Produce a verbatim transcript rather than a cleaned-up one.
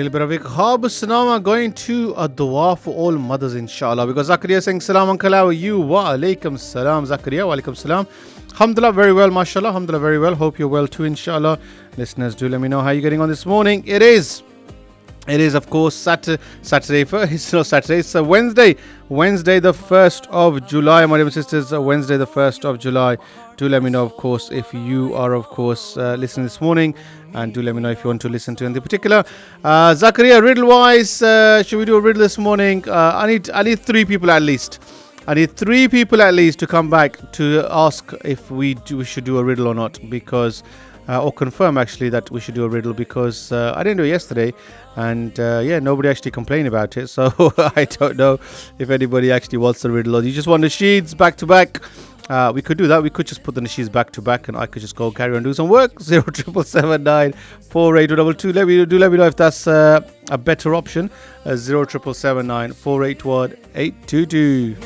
little bit of ikhab salama going to a dua for all mothers, inshallah. Because Zakaria saying, Salam Uncle, how are you? Wa alaikum salam, Zakaria. Wa alaikum salam. Alhamdulillah, very well, mashallah. Alhamdulillah, very well. Hope you're well too, inshallah. Listeners, do let me know how you're getting on this morning. It is. It is, of course, Saturday, Saturday for it's not Saturday, it's a Wednesday, Wednesday the first of July, my dear sisters, Wednesday the first of July. Do let me know, of course, if you are, of course, uh, listening this morning, and do let me know if you want to listen to anything particular. Uh, Zakaria, riddle-wise, uh, should we do a riddle this morning? Uh, I need, I need three people at least. I need three people at least to come back to ask if we do, we should do a riddle or not, because. Uh, or confirm actually that we should do a riddle, because uh, I didn't do it yesterday, and uh, yeah, nobody actually complained about it, so I don't know if anybody actually wants the riddle, or you just want the sheets back to back. Uh, we could do that. We could just put the nasheeds back to back, and I could just go carry on do some work. Zero triple seven nine four eight two double two. Let me do. Let me know if that's uh, a better option. Uh, Zero triple seven nine four eight one eight two two.